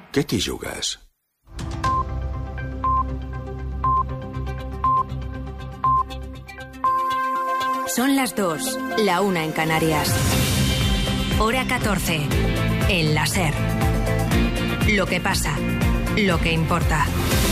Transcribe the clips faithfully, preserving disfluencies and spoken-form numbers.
Què t'hi jugues? Son las dos, la una en Canarias. Hora catorce, en la SER. Lo que pasa, lo que importa.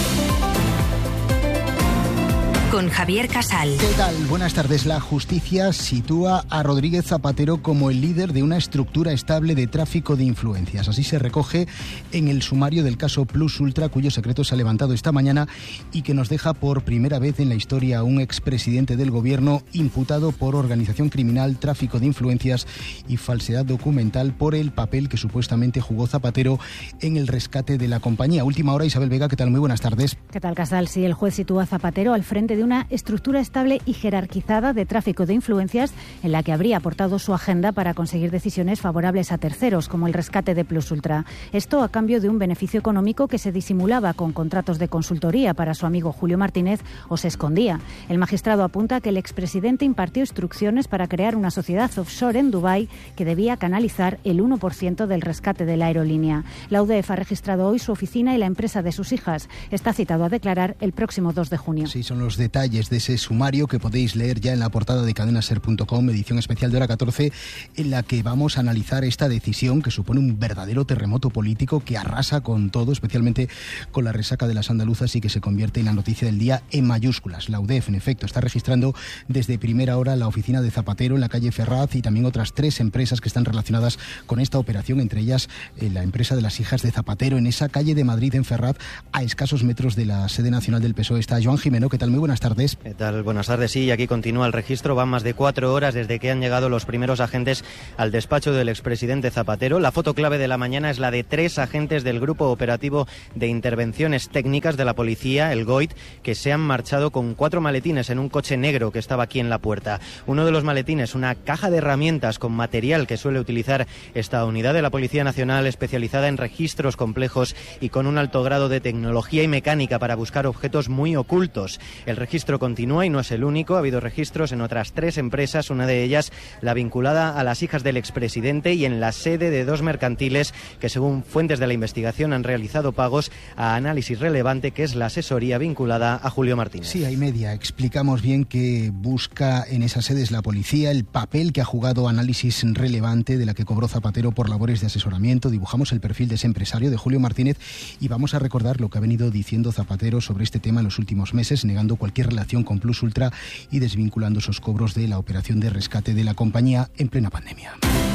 Con Javier Casal. ¿Qué tal? Buenas tardes. La justicia sitúa a Rodríguez Zapatero como el líder de una estructura estable de tráfico de influencias. Así se recoge en el sumario del caso Plus Ultra, cuyo secreto se ha levantado esta mañana y que nos deja por primera vez en la historia a un expresidente del gobierno imputado por organización criminal, tráfico de influencias y falsedad documental por el papel que supuestamente jugó Zapatero en el rescate de la compañía. Última hora, Isabel Vega, ¿qué tal? Muy buenas tardes. ¿Qué tal, Casal? Sí, el juez sitúa a Zapatero al frente de una estructura estable y jerarquizada de tráfico de influencias en la que habría aportado su agenda para conseguir decisiones favorables a terceros, como el rescate de Plus Ultra. Esto a cambio de un beneficio económico que se disimulaba con contratos de consultoría para su amigo Julio Martínez o se escondía. El magistrado apunta que el expresidente impartió instrucciones para crear una sociedad offshore en Dubái que debía canalizar el uno por ciento del rescate de la aerolínea. La U D E F ha registrado hoy su oficina y la empresa de sus hijas. Está citado a declarar el próximo dos de junio. Sí, son los detalles de ese sumario que podéis leer ya en la portada de cadena ser punto com, edición especial de hora catorce, en la que vamos a analizar esta decisión que supone un verdadero terremoto político que arrasa con todo, especialmente con la resaca de las andaluzas, y que se convierte en la noticia del día en mayúsculas. La U D E F, en efecto, está registrando desde primera hora la oficina de Zapatero en la calle Ferraz y también otras tres empresas que están relacionadas con esta operación, entre ellas eh, la empresa de las hijas de Zapatero, en esa calle de Madrid, en Ferraz, a escasos metros de la sede nacional del P S O E. Está Joan Jimeno. ¿Qué tal? Muy buenas tardes. ¿Qué tal? Buenas tardes. Sí, y aquí continúa el registro. Van más de cuatro horas desde que han llegado los primeros agentes al despacho del expresidente Zapatero. La foto clave de la mañana es la de tres agentes del Grupo Operativo de Intervenciones Técnicas de la Policía, el GOIT, que se han marchado con cuatro maletines en un coche negro que estaba aquí en la puerta. Uno de los maletines, una caja de herramientas con material que suele utilizar esta unidad de la Policía Nacional, especializada en registros complejos y con un alto grado de tecnología y mecánica para buscar objetos muy ocultos. El registro continúa y no es el único. Ha habido registros en otras tres empresas, una de ellas la vinculada a las hijas del expresidente y en la sede de dos mercantiles que, según fuentes de la investigación, han realizado pagos a Análisis Relevante, que es la asesoría vinculada a Julio Martínez. Sí, hay media. Explicamos bien que busca en esas sedes la policía, el papel que ha jugado Análisis Relevante, de la que cobró Zapatero por labores de asesoramiento. Dibujamos el perfil de ese empresario, de Julio Martínez, y vamos a recordar lo que ha venido diciendo Zapatero sobre este tema en los últimos meses, negando cualquier relación con Plus Ultra y desvinculando esos cobros de la operación de rescate de la compañía en plena pandemia.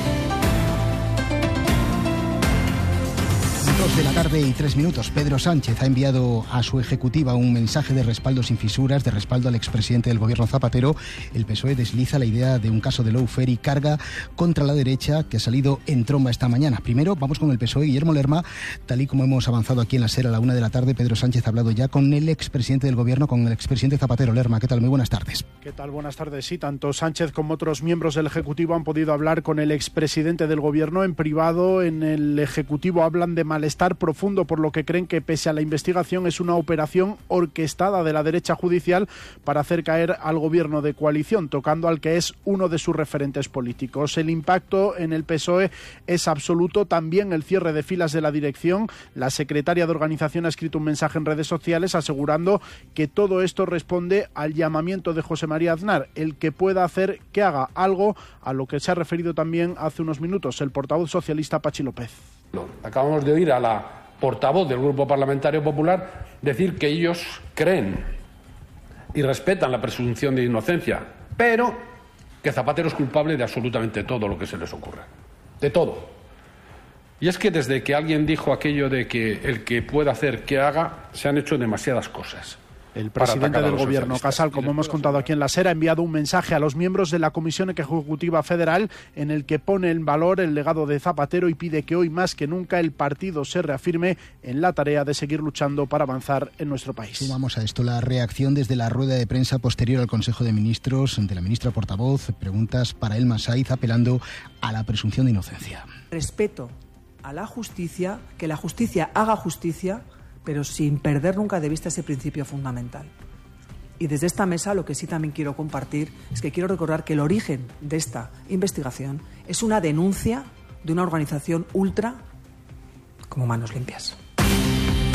Dos de la tarde y tres minutos. Pedro Sánchez ha enviado a su ejecutiva un mensaje de respaldo sin fisuras, de respaldo al expresidente del gobierno Zapatero. El P S O E desliza la idea de un caso de lawfare y carga contra la derecha que ha salido en tromba esta mañana. Primero vamos con el P S O E. Guillermo Lerma, tal y como hemos avanzado aquí en la SER a la una de la tarde, Pedro Sánchez ha hablado ya con el expresidente del gobierno, con el expresidente Zapatero. Lerma, ¿qué tal? Muy buenas tardes. ¿Qué tal? Buenas tardes. Sí, tanto Sánchez como otros miembros del Ejecutivo han podido hablar con el expresidente del gobierno en privado. En el Ejecutivo hablan de malestar profundo por lo que creen que, pese a la investigación, es una operación orquestada de la derecha judicial para hacer caer al gobierno de coalición, tocando al que es uno de sus referentes políticos. El impacto en el P S O E es absoluto, también el cierre de filas de la dirección. La secretaria de Organización ha escrito un mensaje en redes sociales asegurando que todo esto responde al llamamiento de José María Aznar, el que pueda hacer que haga algo, a lo que se ha referido también hace unos minutos el portavoz socialista Pachi López. Acabamos de oír a la portavoz del Grupo Parlamentario Popular decir que ellos creen y respetan la presunción de inocencia, pero que Zapatero es culpable de absolutamente todo lo que se les ocurra. De todo. Y es que desde que alguien dijo aquello de que el que pueda hacer que haga, se han hecho demasiadas cosas. El presidente del gobierno, Casal, como hemos contado aquí en la SER, ha enviado un mensaje a los miembros de la Comisión Ejecutiva Federal en el que pone en valor el legado de Zapatero y pide que hoy más que nunca el partido se reafirme en la tarea de seguir luchando para avanzar en nuestro país. Sumamos a esto la reacción desde la rueda de prensa posterior al Consejo de Ministros de la ministra portavoz. Preguntas para Elma Saiz apelando a la presunción de inocencia. Respeto a la justicia, que la justicia haga justicia, pero sin perder nunca de vista ese principio fundamental. Y desde esta mesa lo que sí también quiero compartir es que quiero recordar que el origen de esta investigación es una denuncia de una organización ultra como Manos Limpias.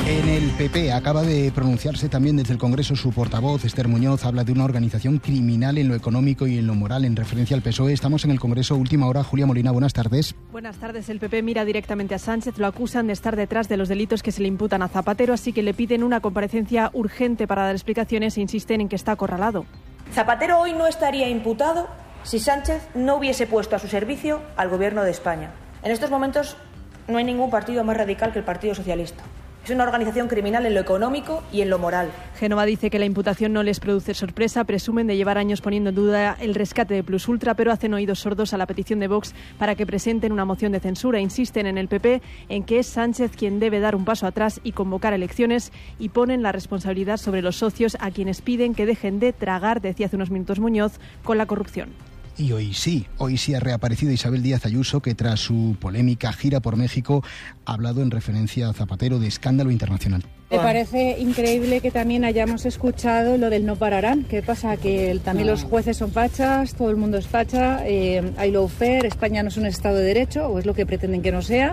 En el P P acaba de pronunciarse también desde el Congreso su portavoz, Esther Muñoz, habla de una organización criminal en lo económico y en lo moral en referencia al P S O E. Estamos en el Congreso, última hora. Julia Molina, buenas tardes. Buenas tardes. El P P mira directamente a Sánchez, lo acusan de estar detrás de los delitos que se le imputan a Zapatero, así que le piden una comparecencia urgente para dar explicaciones e insisten en que está acorralado. Zapatero hoy no estaría imputado si Sánchez no hubiese puesto a su servicio al Gobierno de España. En estos momentos no hay ningún partido más radical que el Partido Socialista. Es una organización criminal en lo económico y en lo moral. Génova dice que la imputación no les produce sorpresa, presumen de llevar años poniendo en duda el rescate de Plus Ultra, pero hacen oídos sordos a la petición de Vox para que presenten una moción de censura. Insisten en el P P en que es Sánchez quien debe dar un paso atrás y convocar elecciones, y ponen la responsabilidad sobre los socios, a quienes piden que dejen de tragar, decía hace unos minutos Muñoz, con la corrupción. Y hoy sí, hoy sí ha reaparecido Isabel Díaz Ayuso, que tras su polémica gira por México ha hablado en referencia a Zapatero de escándalo internacional. Me parece increíble que también hayamos escuchado lo del no pararán. ¿Qué pasa? Que también los jueces son fachas, todo el mundo es facha, eh, hay lawfare, España no es un Estado de Derecho, o es lo que pretenden que no sea.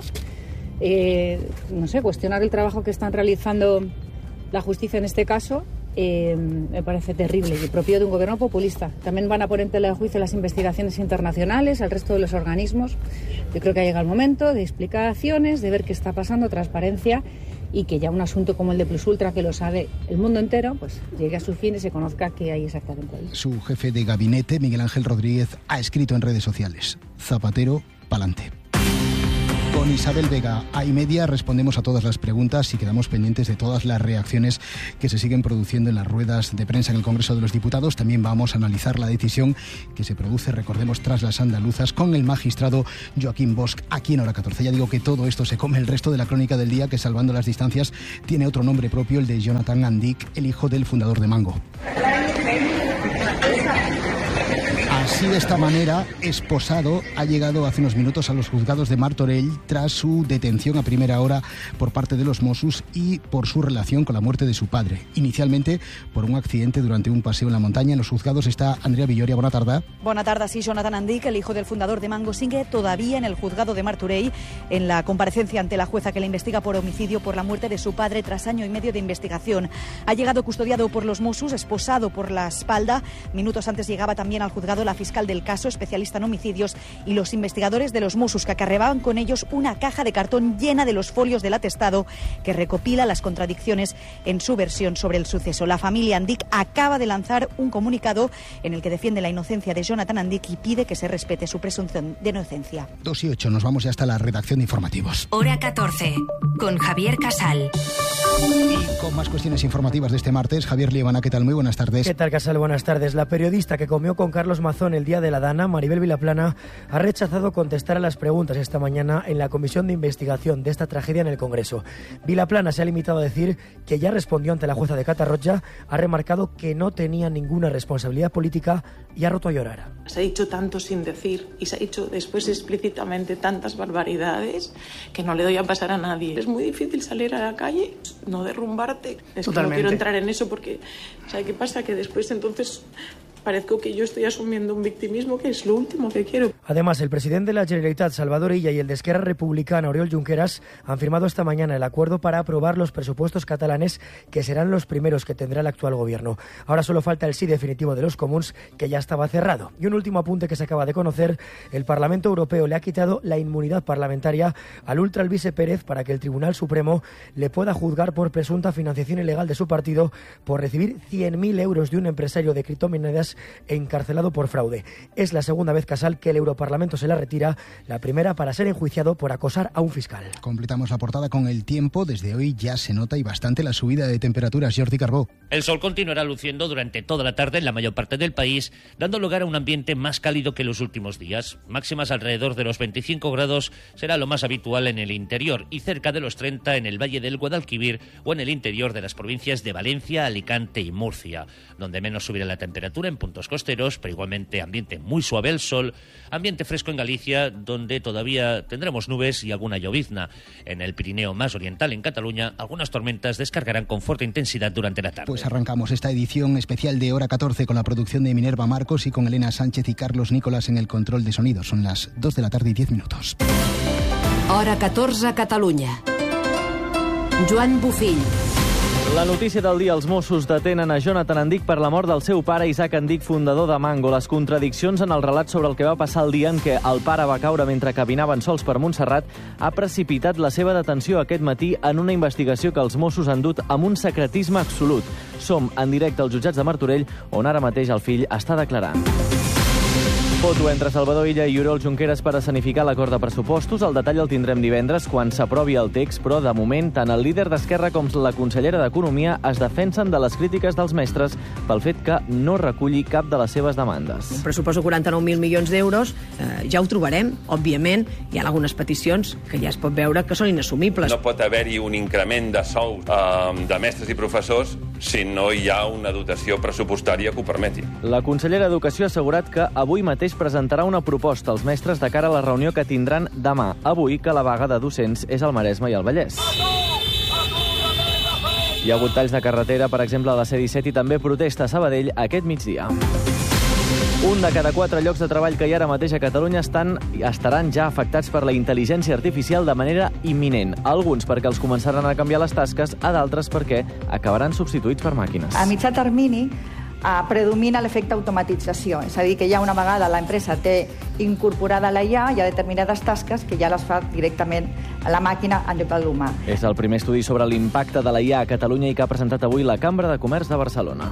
Eh, no sé, cuestionar el trabajo que están realizando la justicia en este caso. Eh, me parece terrible y propio de un gobierno populista. También van a poner en tela de juicio las investigaciones internacionales, al resto de los organismos. Yo creo que ha llegado el momento de explicaciones, de ver qué está pasando, transparencia, y que ya un asunto como el de Plus Ultra, que lo sabe el mundo entero, pues llegue a su fin y se conozca qué hay exactamente ahí. Su jefe de gabinete, Miguel Ángel Rodríguez, ha escrito en redes sociales: Zapatero, pa'lante. Con Isabel Vega, A y Media, respondemos a todas las preguntas y quedamos pendientes de todas las reacciones que se siguen produciendo en las ruedas de prensa en el Congreso de los Diputados. También vamos a analizar la decisión que se produce, recordemos, tras las andaluzas, con el magistrado Joaquín Bosch aquí en Hora catorce. Ya digo que todo esto se come el resto de la crónica del día, que, salvando las distancias, tiene otro nombre propio, el de Jonathan Andik, el hijo del fundador de Mango. Así, de esta manera, esposado ha llegado hace unos minutos a los juzgados de Martorell tras su detención a primera hora por parte de los Mossos y por su relación con la muerte de su padre. Inicialmente por un accidente durante un paseo en la montaña. En los juzgados está Andrea Villoria. Buena tarde. Buena tarde. Sí, Jonathan Andik, el hijo del fundador de Mango, sigue todavía en el juzgado de Martorell en la comparecencia ante la jueza que le investiga por homicidio por la muerte de su padre tras año y medio de investigación. Ha llegado custodiado por los Mossos, esposado por la espalda. Minutos antes llegaba también al juzgado la fiscal del caso, especialista en homicidios, y los investigadores de los Mossos, que acarreaban con ellos una caja de cartón llena de los folios del atestado que recopila las contradicciones en su versión sobre el suceso. La familia Andik acaba de lanzar un comunicado en el que defiende la inocencia de Jonathan Andik y pide que se respete su presunción de inocencia. Dos y ocho, nos vamos ya hasta la redacción de informativos. Hora catorce, con Javier Casal. Y con más cuestiones informativas de este martes, Javier Liebana, ¿qué tal? Muy buenas tardes. ¿Qué tal, Casal? Buenas tardes. La periodista que comió con Carlos Mazón el día de la Dana, Maribel Vilaplana, ha rechazado contestar a las preguntas esta mañana en la comisión de investigación de esta tragedia en el Congreso. Vilaplana se ha limitado a decir que ya respondió ante la jueza de Catarroja, ha remarcado que no tenía ninguna responsabilidad política y ha roto a llorar. Se ha dicho tanto sin decir y se ha dicho después explícitamente tantas barbaridades que no le doy a pasar a nadie. Es muy difícil salir a la calle, no derrumbarte. Es que no quiero entrar en eso porque, ¿sabe qué pasa? Que después entonces parezco que yo estoy asumiendo un victimismo que es lo último que quiero. Además, el presidente de la Generalitat, Salvador Illa, y el de Esquerra Republicana, Oriol Junqueras, han firmado esta mañana el acuerdo para aprobar los presupuestos catalanes, que serán los primeros que tendrá el actual gobierno. Ahora solo falta el sí definitivo de los comuns, que ya estaba cerrado. Y un último apunte que se acaba de conocer: el Parlamento Europeo le ha quitado la inmunidad parlamentaria al ultra Alvise Pérez para que el Tribunal Supremo le pueda juzgar por presunta financiación ilegal de su partido por recibir cien mil euros de un empresario de criptomonedas encarcelado por fraude. Es la segunda vez, Casal, que el Europarlamento se la retira, la primera para ser enjuiciado por acosar a un fiscal. Completamos la portada con el tiempo. Desde hoy ya se nota y bastante la subida de temperaturas. Jordi Carbó. El sol continuará luciendo durante toda la tarde en la mayor parte del país, dando lugar a un ambiente más cálido que los últimos días. Máximas alrededor de los veinticinco grados será lo más habitual en el interior y cerca de los treinta en el Valle del Guadalquivir o en el interior de las provincias de Valencia, Alicante y Murcia, donde menos subirá la temperatura en puntos costeros, pero igualmente ambiente muy suave al sol, ambiente fresco en Galicia, donde todavía tendremos nubes y alguna llovizna. En el Pirineo más oriental, en Cataluña, algunas tormentas descargarán con fuerte intensidad durante la tarde. Pues arrancamos esta edición especial de Hora catorce con la producción de Minerva Marcos y con Elena Sánchez y Carlos Nicolás en el control de sonido. Son las dos de la tarde y diez minutos. Hora catorze, Catalunya. Joan Bufill. La notícia del dia: els Mossos detenen a Jonathan Andic per la mort del seu pare, Isaac Andic, fundador de Mango. Les contradiccions en el relat sobre el que va passar el dia en què el pare va caure mentre caminaven sols per Montserrat ha precipitat la seva detenció aquest matí en una investigació que els Mossos han dut amb un secretisme absolut. Som en directe als jutjats de Martorell, on ara mateix el fill està declarant. Foto entre Salvador Illa i Oriol Junqueras per escenificar l'acord de pressupostos. El detall el tindrem divendres quan s'aprovi el text, però de moment tant el líder d'Esquerra com la consellera d'Economia es defensen de les crítiques dels mestres pel fet que no reculli cap de les seves demandes. Un pressupost de quaranta-nou mil milions d'euros, eh, ja ho trobarem, òbviament. Hi ha algunes peticions que ja es pot veure que són inassumibles. No pot haver-hi un increment de sous eh, de mestres i professors si no hi ha una dotació pressupostària que ho permeti. La consellera d'Educació ha assegurat que avui mateix presentarà una proposta als mestres de cara a la reunió que tindran demà, avui que la vaga de docents és al Maresme i al Vallès. Hi ha hagut talls de carretera, per exemple, a la C disset, i també protesta a Sabadell aquest migdia. Un de cada quatre llocs de treball que hi ha ara mateix a Catalunya estan, estaran ja afectats per la intel·ligència artificial de manera imminent. Alguns perquè els començaran a canviar les tasques, a d'altres perquè acabaran substituïts per màquines. A mitjà termini eh, predomina l'efecte automatització, és a dir, que ja una vegada l'empresa té incorporada la I A, hi ha determinades tasques que ja les fa directament a la màquina en lloc de l'humà. És el primer estudi sobre l'impacte de la I A a Catalunya i que ha presentat avui la Cambra de Comerç de Barcelona.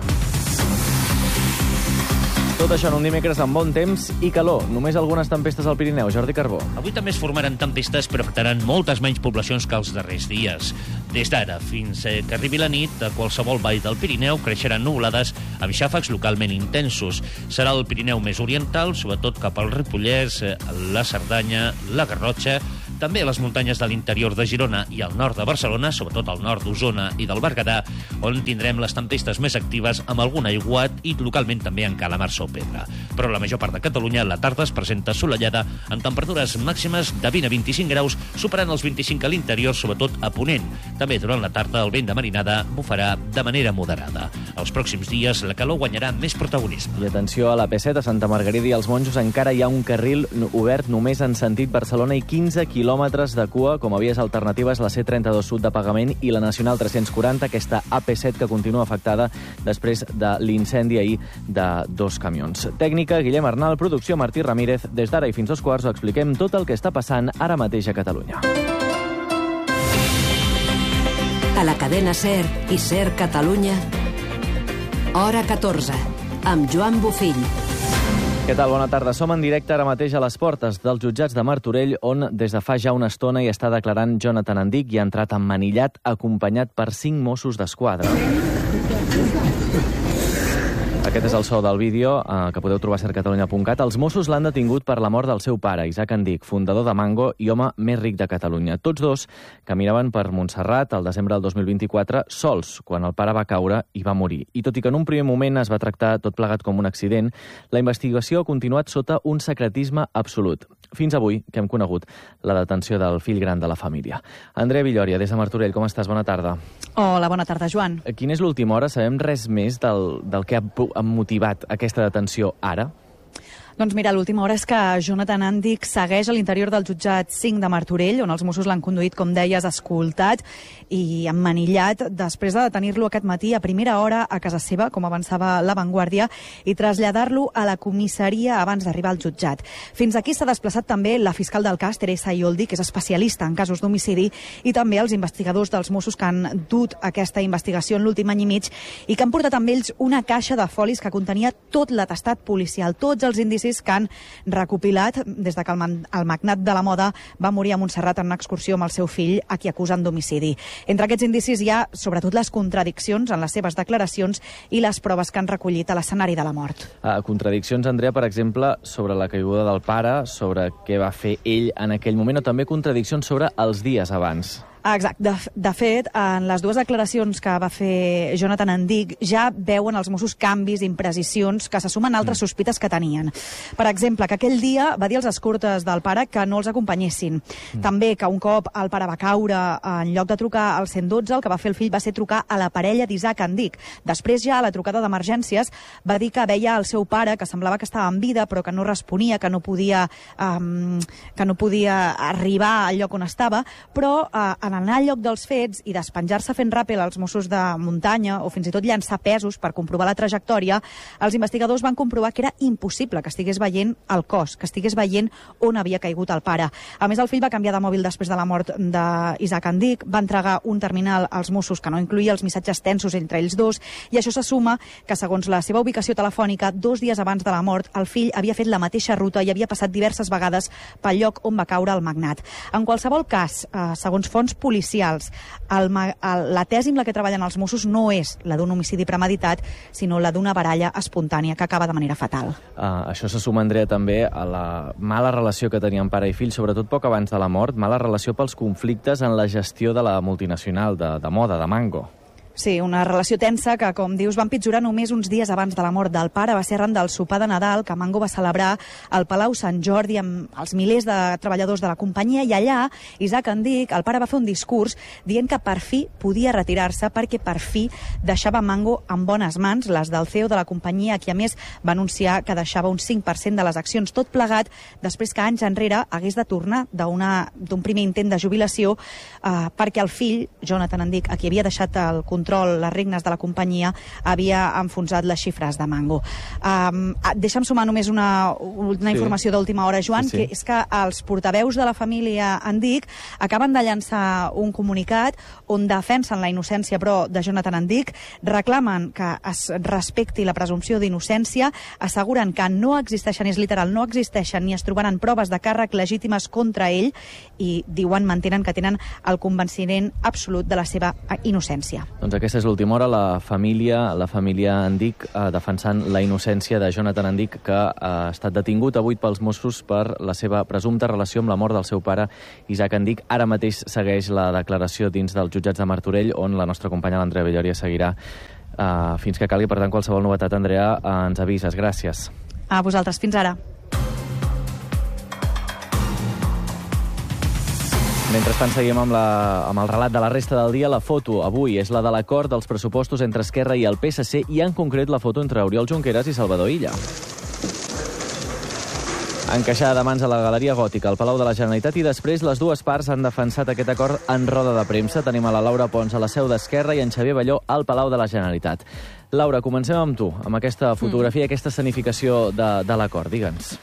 Tot això en un dimecres amb bon temps i calor. Només algunes tempestes al Pirineu. Jordi Carbó. Avui també es formaran tempestes, però afectaran moltes menys poblacions que els darrers dies. Des d'ara fins que arribi la nit, a qualsevol vall del Pirineu creixeran nuvolades amb xàfecs localment intensos. Serà el Pirineu més oriental, sobretot cap al Ripollès, la Cerdanya, la Garrotxa, també a les muntanyes de l'interior de Girona i al nord de Barcelona, sobretot al nord d'Osona i del Berguedà, on tindrem les tempestes més actives amb algun aiguat i localment també en calamars o pedra. Però la major part de Catalunya la tarda es presenta assolellada amb temperatures màximes de vint a vint-i-cinc graus, superant els vint-i-cinc a l'interior, sobretot a Ponent. També durant la tarda el vent de marinada bufarà de manera moderada. Els pròxims dies la calor guanyarà més protagonisme. I atenció, a la P set a Santa Margarida i els Monjos encara hi ha un carril obert només en sentit Barcelona i quinze quilòmetres de cua com a vies alternatives, la C trenta-dos Sud de pagament i la Nacional tres-cents quaranta, aquesta A P set que continua afectada després de l'incendi ahir de dos camions. Tècnica, Guillem Arnal, producció, Martí Ramírez. Des d'ara i fins dos quarts ho expliquem tot el que està passant ara mateix a Catalunya. A la cadena SER i SER Catalunya, hora catorze, amb Joan Bufill. Què tal? Bona tarda. Som en directe ara mateix a les portes dels jutjats de Martorell, on des de fa ja una estona hi està declarant Jonathan Andic i ha entrat emmanillat, acompanyat per cinc Mossos d'Esquadra. Aquest és el so del vídeo eh, que podeu trobar a ser catalunya punt cat. Els Mossos l'han detingut per la mort del seu pare, Isaac Andic, fundador de Mango i home més ric de Catalunya. Tots dos caminaven per Montserrat el desembre del dos mil vint-i-quatre sols, quan el pare va caure i va morir. I tot i que en un primer moment es va tractar tot plegat com un accident, la investigació ha continuat sota un secretisme absolut. Fins avui, que hem conegut la detenció del fill gran de la família. Andrea Villòria, des de Martorell, com estàs? Bona tarda. Hola, bona tarda, Joan. Quina és l'última hora? Sabem res més del, del que ha ha motivat aquesta detenció ara? Doncs mira, l'última hora és que Jonathan Andic segueix a l'interior del jutjat cinc de Martorell, on els Mossos l'han conduït, com deies, escoltat i emmanillat, després de detenir-lo aquest matí a primera hora a casa seva, com avançava La Vanguardia, i traslladar-lo a la comissaria abans d'arribar al jutjat. Fins aquí s'ha desplaçat també la fiscal del cas, Teresa Ioldi, que és especialista en casos d'homicidi, i també els investigadors dels Mossos que han dut aquesta investigació en l'últim any i mig i que han portat amb ells una caixa de folis que contenia tot l'atestat policial, tots els indicis que han recopilat des de que el magnat de la moda va morir a Montserrat en una excursió amb el seu fill, a qui acusen d'homicidi. Entre aquests indicis hi ha, sobretot, les contradiccions en les seves declaracions i les proves que han recollit a l'escenari de la mort. Ah, contradiccions, Andrea, per exemple, sobre la caiguda del pare, sobre què va fer ell en aquell moment, o també contradiccions sobre els dies abans. Exacte. De, de fet, en les dues declaracions que va fer Jonathan Andic ja veuen els Mossos canvis, imprecisions, que se sumen a altres mm. sospites que tenien. Per exemple, que aquell dia va dir als escortes del pare que no els acompanyessin. Mm. També que un cop el pare va caure, en lloc de trucar al cent dotze, el que va fer el fill va ser trucar a la parella d'Isaac Andic. Després ja, a la trucada d'emergències, va dir que veia el seu pare, que semblava que estava en vida, però que no responia, que no podia, um, que no podia arribar al lloc on estava, però uh, en en anar al lloc dels fets i despenjar-se fent ràpel als Mossos de muntanya o fins i tot llançar pesos per comprovar la trajectòria, els investigadors van comprovar que era impossible que estigués veient el cos, que estigués veient on havia caigut el pare. A més, el fill va canviar de mòbil després de la mort d'Isaac Andic, va entregar un terminal als Mossos que no incluïa els missatges tensos entre ells dos, i això se suma que, segons la seva ubicació telefònica, dos dies abans de la mort, el fill havia fet la mateixa ruta i havia passat diverses vegades pel lloc on va caure el magnat. En qualsevol cas, eh, segons fonts policials, el, el, la tesi amb la que treballen els Mossos no és la d'un homicidi premeditat, sinó la d'una baralla espontània que acaba de manera fatal. Uh, això se suma, Andrea, també a la mala relació que tenien pare i fill, sobretot poc abans de la mort, mala relació pels conflictes en la gestió de la multinacional de, de moda, de Mango. Sí, una relació tensa que, com dius, va empitjorar només uns dies abans de la mort del pare. Va ser arran del sopar de Nadal que Mango va celebrar al Palau Sant Jordi amb els milers de treballadors de la companyia, i allà Isaac Andic, el pare, va fer un discurs dient que per fi podia retirar-se perquè per fi deixava Mango en bones mans, les del C E O de la companyia, qui a més va anunciar que deixava un cinc per cent de les accions, tot plegat després que anys enrere hagués de tornar d'un primer intent de jubilació eh, perquè el fill, Jonathan Andic, a qui havia deixat el control control, les regnes de la companyia, havia enfonsat les xifres de Mango. Um, deixa'm sumar només una, una informació sí. d'última hora, Joan, sí, sí. que és que els portaveus de la família Andic acaben de llançar un comunicat on defensen la innocència, però, de Jonathan Andic, reclamen que es respecti la presumpció d'innocència, asseguren que no existeixen, és literal, no existeixen ni es trobaran proves de càrrec legítimes contra ell, i diuen, mantenen que tenen el convenciment absolut de la seva innocència. Doncs aquesta és l'última hora, la família, la família Andic eh, defensant la innocència de Jonathan Andic, que ha estat detingut avui pels Mossos per la seva presumpta relació amb la mort del seu pare, Isaac Andic. Ara mateix segueix la declaració dins dels jutjats de Martorell, on la nostra companya l'Andrea Bellòria seguirà eh, fins que calgui. Per tant, qualsevol novetat, Andrea, eh, ens avises. Gràcies. A vosaltres. Fins ara. Mentrestant, seguim amb, la, amb el relat de la resta del dia. La foto avui és la de l'acord dels pressupostos entre Esquerra i el P S C, i en concret la foto entre Oriol Junqueras i Salvador Illa. Encaixada de mans a la Galeria Gòtica, al Palau de la Generalitat, i després les dues parts han defensat aquest acord en roda de premsa. Tenim a la Laura Pons a la seu d'Esquerra i en Xavier Balló al Palau de la Generalitat. Laura, comencem amb tu, amb aquesta fotografia, mm. aquesta escenificació de, de l'acord. Digue'ns.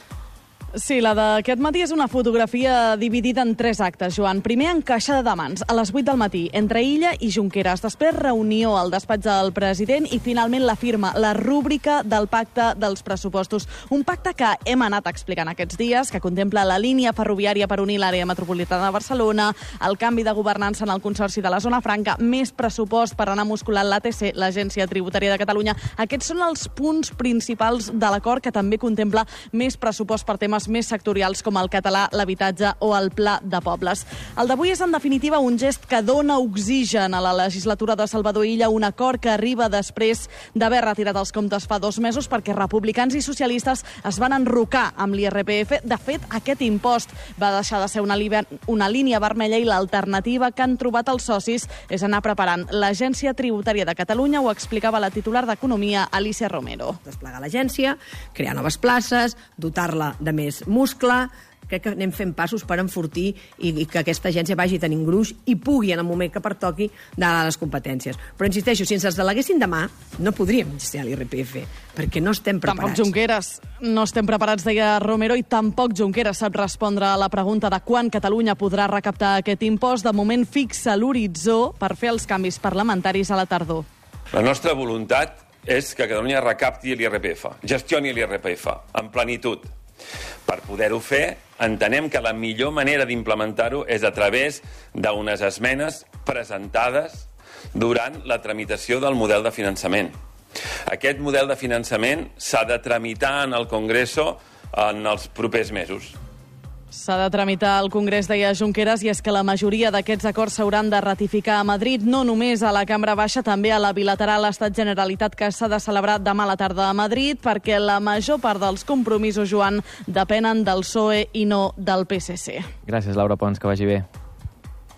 Sí, la d'aquest matí és una fotografia dividida en tres actes, Joan. Primer, encaixada de mans, a les vuit del matí, entre Illa i Junqueras. Després, reunió al despatx del president i, finalment, la firma, la rúbrica del pacte dels pressupostos. Un pacte que hem anat explicant aquests dies, que contempla la línia ferroviària per unir l'àrea metropolitana de Barcelona, el canvi de governança en el Consorci de la Zona Franca, més pressupost per anar musculant l'A T C, l'Agència Tributària de Catalunya. Aquests són els punts principals de l'acord, que també contempla més pressupost per temes més sectorials com el català, l'habitatge o el pla de pobles. El d'avui és, en definitiva, un gest que dona oxigen a la legislatura de Salvador Illa, un acord que arriba després d'haver retirat els comptes fa dos mesos perquè republicans i socialistes es van enrocar amb l'I R P F. De fet, aquest impost va deixar de ser una, una línia vermella, i l'alternativa que han trobat els socis és anar preparant l'Agència Tributària de Catalunya. Ho explicava la titular d'Economia, Alicia Romero. Desplegar l'agència, crear noves places, dotar-la de més muscle. Crec que anem fent passos per enfortir i, i que aquesta agència vagi tenint gruix i pugui, en el moment que pertoqui, de les competències. Però insisteixo, si ens les deleguessin demà, no podríem gestionar l'I R P F, perquè no estem preparats. Tampoc Junqueras no estem preparats, deia Romero, i tampoc Junqueras sap respondre a la pregunta de quan Catalunya podrà recaptar aquest impost. De moment fixa l'horitzó per fer els canvis parlamentaris a la tardor. La nostra voluntat és que Catalunya recapti l'I R P F, gestioni l'I R P F en plenitud. Per poder-ho fer, entenem que la millor manera d'implementar-ho és a través d'unes esmenes presentades durant la tramitació del model de finançament. Aquest model de finançament s'ha de tramitar en el Congreso en els propers mesos. S'ha de tramitar al Congrés, deia Junqueras, i és que la majoria d'aquests acords s'hauran de ratificar a Madrid, no només a la Cambra Baixa, també a la bilateral Estat-Generalitat, que s'ha de celebrar demà a la tarda a Madrid, perquè la major part dels compromisos, Joan, depenen del P S O E i no del P S C. Gràcies, Laura Pons, que vagi bé.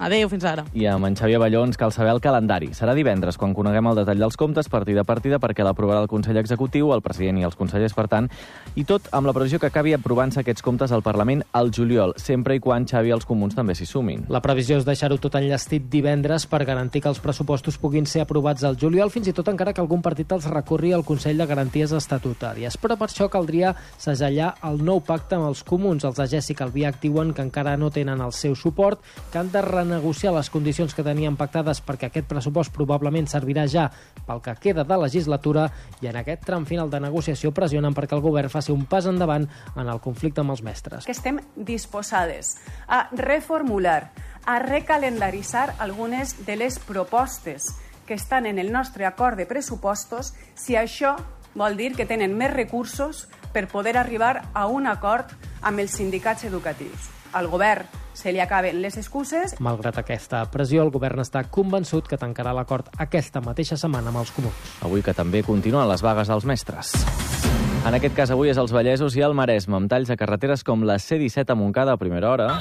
Adéu, fins ara. I amb en Xavier Balló ens cal saber el calendari. Serà divendres quan coneguem el detall dels comptes partida a partida perquè l'aprovarà el Consell Executiu, el president i els consellers, per tant, i tot amb la previsió que acabi aprovant-se aquests comptes al Parlament al juliol, sempre i quan, Xavi, els comuns també s'hi sumin. La previsió és deixar-ho tot enllestit divendres per garantir que els pressupostos puguin ser aprovats al juliol, fins i tot encara que algun partit els recorri al Consell de Garanties Estatutàries. Però per això caldria segellar el nou pacte amb els comuns. Els de Jessica Albiach diuen que encara no tenen el seu suport, que han de renegociar les condicions que tenien pactades perquè aquest pressupost probablement servirà ja pel que queda de legislatura, i en aquest tram final de negociació pressionen perquè el govern faci un pas endavant en el conflicte amb els mestres. Que estem disposades a reformular, a recalendaritzar algunes de les propostes que estan en el nostre acord de pressupostos si això vol dir que tenen més recursos per poder arribar a un acord amb els sindicats educatius. Al govern se li acaben les excuses. Malgrat aquesta pressió, el govern està convençut que tancarà l'acord aquesta mateixa setmana amb els comuns. Avui que també continuen les vagues dels mestres. En aquest cas avui és als Vallesos i al Maresme, amb talls a carreteres com la C disset a Montcada a primera hora.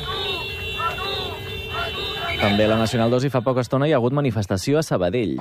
També la Nacional dos i fa poca estona hi ha hagut manifestació a Sabadell.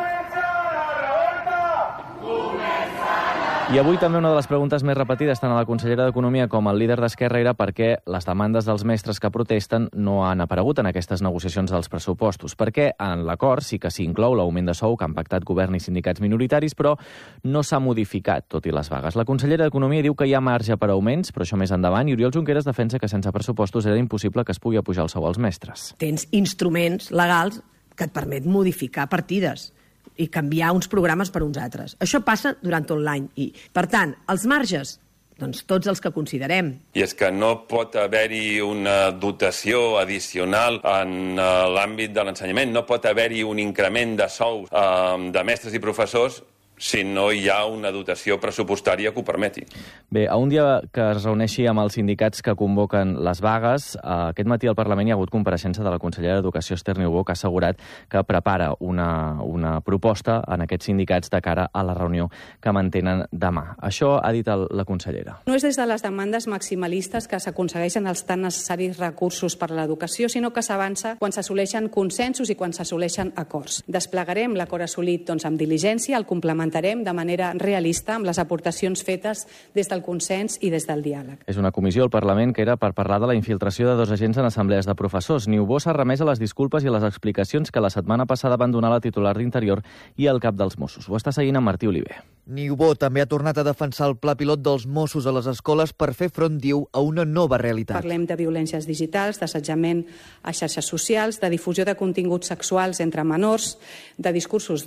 I avui també una de les preguntes més repetides tant a la consellera d'Economia com al líder d'Esquerra era per què les demandes dels mestres que protesten no han aparegut en aquestes negociacions dels pressupostos. Perquè en l'acord sí que s'hi inclou l'augment de sou que han pactat govern i sindicats minoritaris, però no s'ha modificat, tot i les vagues. La consellera d'Economia diu que hi ha marge per augments, però això més endavant, i Oriol Junqueras defensa que sense pressupostos era impossible que es pugui apujar el sou als mestres. Tens instruments legals que et permet modificar partides i canviar uns programes per uns altres. Això passa durant tot l'any. I, per tant, els marges, doncs tots els que considerem. I és que no pot haver-hi una dotació addicional en l'àmbit de l'ensenyament, no pot haver-hi un increment de sous eh, de mestres i professors si no hi ha una dotació pressupostària que ho permeti. Bé, a un dia que es reuneixi amb els sindicats que convoquen les vagues, aquest matí al Parlament hi ha hagut compareixença de la consellera d'Educació, Esther Niubó, que ha assegurat que prepara una, una proposta en aquests sindicats de cara a la reunió que mantenen demà. Això ha dit el, la consellera. No és des de les demandes maximalistes que s'aconsegueixen els tan necessaris recursos per a l'educació, sinó que s'avança quan s'assoleixen consensos i quan s'assoleixen acords. Desplegarem l'acord assolit doncs, amb diligència, el complementarem de manera realista amb les aportacions fetes des del consens i des del diàleg. És una comissió al Parlament que era per parlar de la infiltració de dos agents en assemblees de professors. Niubó s'ha remès a les disculpes i a les explicacions que la setmana passada van donar la titular d'Interior i el cap dels Mossos. Ho està seguint amb Martí Oliver. Niubó també ha tornat a defensar el pla pilot dels Mossos a les escoles per fer front, diu, a una nova realitat. Parlem de violències digitals, d'assetjament a xarxes socials, de difusió de continguts sexuals entre menors, de discursos